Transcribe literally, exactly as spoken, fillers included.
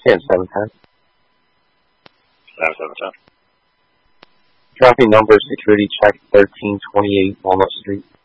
ten, seven ten. seven seven ten. Tracking number security check thirteen twenty-eight Walnut Street.